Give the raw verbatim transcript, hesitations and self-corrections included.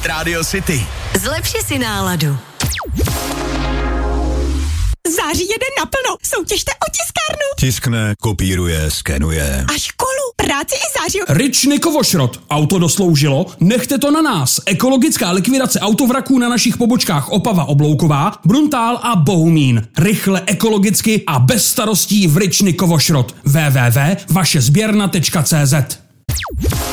Radio City. Zlepši si náladu. Září jede naplno. Soutěžte o tiskárnu. Tiskne, kopíruje, skenuje. A školu, práci i září. Rič Kovošrot. Auto dosloužilo? Nechte to na nás. Ekologická likvidace autovraků na našich pobočkách Opava Oblouková, Bruntál a Bohumín. Rychle, ekologicky a bez starostí v Rič Kovošrot. w w w tečka vaše sběrna tečka cé zet